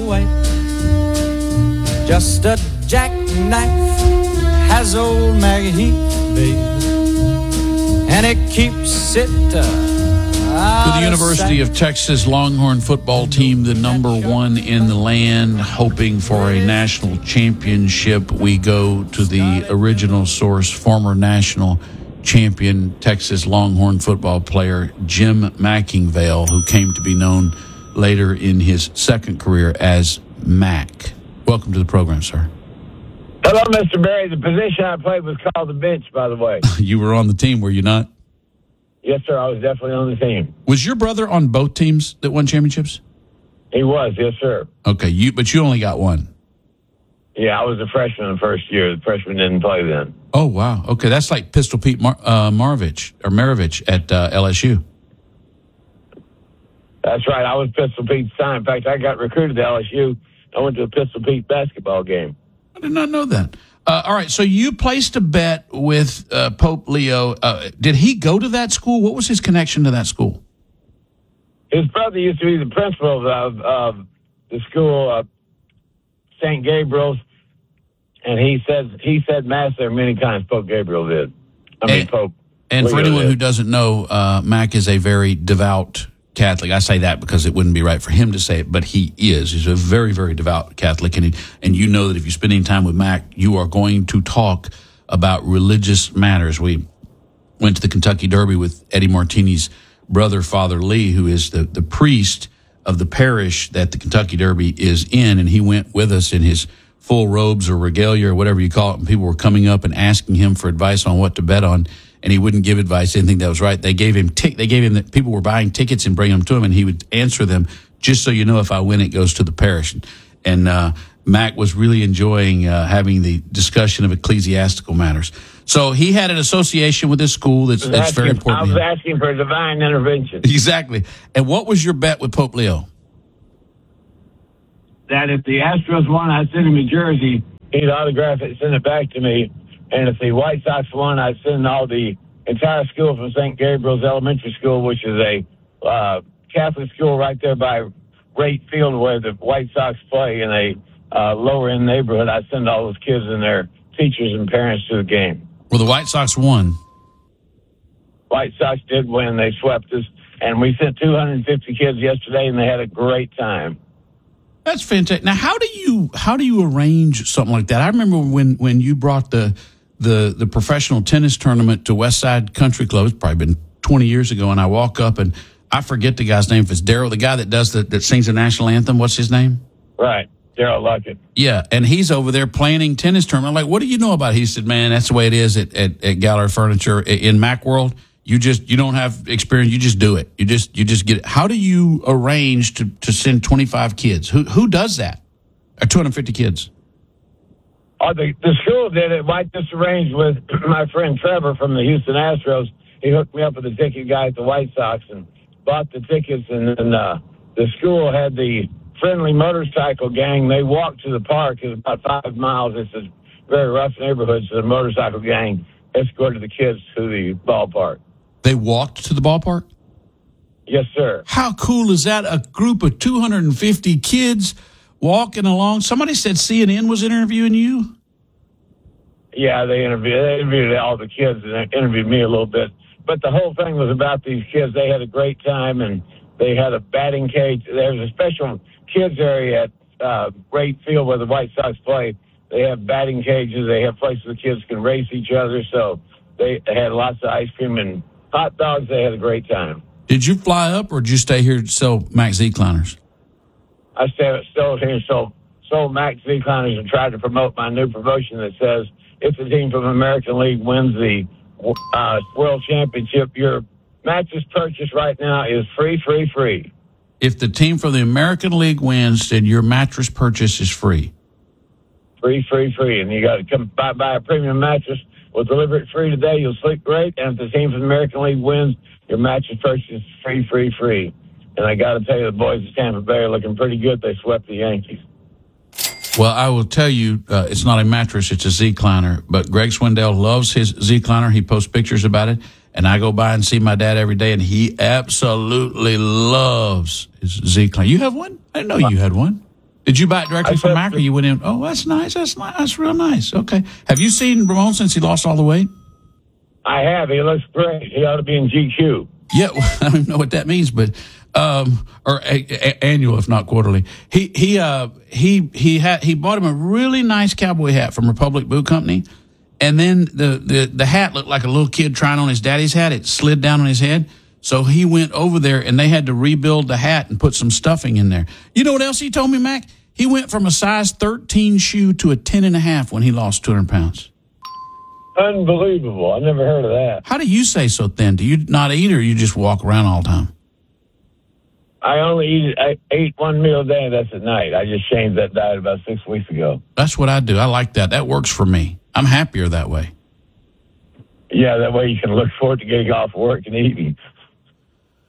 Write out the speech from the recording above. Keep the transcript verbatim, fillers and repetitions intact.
white. Just a jackknife has old Maggie Heath, babe, and it keeps it uh, To the University of Texas Longhorn football team, the number one in the land, hoping for a national championship. We go to the original source, former national champion Texas Longhorn football player Jim Mackingvale, who came to be known later in his second career as Mac. Welcome to the program, sir. Hello, Mister Berry. The position I played was called the bench, by the way. You were on the team, were you not? Yes, sir. I was definitely on the team. Was your brother on both teams that won championships? He was, yes, sir. Okay, you but you only got one. Yeah, I was a freshman the first year. The freshman didn't play then. Oh, wow. Okay, that's like Pistol Pete Mar- uh, Maravich, or Maravich at uh, L S U. That's right. I was Pistol Pete's son. In fact, I got recruited to L S U. I went to a Pistol Pete basketball game. I did not know that. Uh, all right, so you placed a bet with uh, Pope Leo. Uh, did he go to that school? What was his connection to that school? His brother used to be the principal of, of the school, uh, Saint Gabriel's, and he says he said mass there many times. Pope Gabriel did. I mean, and, Pope. And for Leo anyone did. who doesn't know, uh, Mac is a very devout Catholic. I say that because it wouldn't be right for him to say it, but he is. He's a very, very devout Catholic, and he, and you know that if you're spending time with Mac, you are going to talk about religious matters. We went to the Kentucky Derby with Eddie Martini's brother, Father Lee, who is the, the priest of the parish that the Kentucky Derby is in, and he went with us in his full robes or regalia or whatever you call it, and people were coming up and asking him for advice on what to bet on. And he wouldn't give advice, didn't think that was right. They gave him t- they gave him that people were buying tickets and bringing them to him, and he would answer them, just so you know, if I win, it goes to the parish. And uh, Mac was really enjoying uh, having the discussion of ecclesiastical matters. So he had an association with this school that's, that's very asking, important. I was asking for divine intervention. Exactly. And what was your bet with Pope Leo? That if the Astros won, I'd send him a jersey. He'd autograph it, send it back to me. And if the White Sox won, I'd send all the entire school from Saint Gabriel's Elementary School, which is a uh, Catholic school right there by Rate Field where the White Sox play in a uh, lower-end neighborhood. I'd send all those kids and their teachers and parents to the game. Well, the White Sox won. White Sox did win. They swept us. And we sent two hundred fifty kids yesterday, and they had a great time. That's fantastic. Now, how do you how do you arrange something like that? I remember when, when you brought the the the professional tennis tournament to Westside Country Club. It's probably been twenty years ago, and I walk up and I forget the guy's name. If it's Daryl, the guy that does the that sings the national anthem, what's his name? Right, Daryl Luckett. Yeah, and he's over there planning tennis tournament. I'm like, what do you know about it? He said, man, that's the way it is at, at, at Gallery Furniture in Macworld. You just you don't have experience. You just do it. You just you just get it. How do you arrange to, to send twenty-five kids? Who who does that? Or two hundred fifty kids? Oh, the, the school did it. I just arranged with my friend Trevor from the Houston Astros. He hooked me up with the ticket guy at the White Sox and bought the tickets. And then uh, the school had the friendly motorcycle gang. They walked to the park. It's about five miles. It's a very rough neighborhood. So the motorcycle gang escorted the kids to the ballpark. They walked to the ballpark? Yes, sir. How cool is that? A group of two hundred fifty kids walking along. Somebody said C N N was interviewing you? Yeah, they interviewed, they interviewed all the kids and they interviewed me a little bit. But the whole thing was about these kids. They had a great time, and they had a batting cage. There was a special kids area at uh, Rate Field where the White Sox play. They have batting cages. They have places the kids can race each other. So they had lots of ice cream and hot dogs. They had a great time. Did you fly up, or did you stay here to sell Max Z-Cliners? I stayed, still here, so sold Max Z-Cliners and tried to promote my new promotion that says if the team from the American League wins the uh, World Championship, your mattress purchase right now is free, free, free. If the team from the American League wins, then your mattress purchase is free. Free, free, free. And you got to come buy, buy a premium mattress. We'll deliver it free today. You'll sleep great. And if the team from the American League wins, your mattress purchase is free, free, free. And I got to tell you, the boys of Tampa Bay are looking pretty good. They swept the Yankees. Well, I will tell you, uh, it's not a mattress, it's a Z-Cliner. But Greg Swindell loves his Z-Cliner. He posts pictures about it. And I go by and see my dad every day, and he absolutely loves his Z-Cliner. You have one? I didn't know you had one. Did you buy it directly I from thought Mac, or the- you went in? Oh, that's nice. That's nice. That's real nice. Okay. Have you seen Ramon since he lost all the weight? I have. He looks great. He ought to be in G Q. Yeah, I don't even know what that means, but um, or a, a, annual, if not quarterly. He he uh he he had he bought him a really nice cowboy hat from Republic Boot Company, and then the the the hat looked like a little kid trying on his daddy's hat. It slid down on his head, so he went over there and they had to rebuild the hat and put some stuffing in there. You know what else he told me, Mac? He went from a size thirteen shoe to a ten and a half when he lost two hundred pounds. Unbelievable. I never heard of that. How do you stay so thin? Do you not eat, or you just walk around all the time? I only eat. I ate one meal a day. That's at night. I just changed that diet about six weeks ago. That's what I do. I like that. That works for me. I'm happier that way. Yeah, that way you can look forward to getting off work and eating.